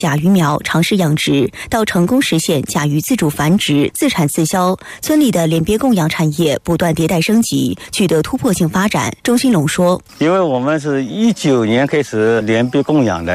甲鱼苗尝试养殖，到成功实现甲鱼自主繁殖、自产自销，村里的连鳖供养产业不断迭代升级，取得突破性发展。周新龙说：“ 因为我们是19年开始连鳖供养的，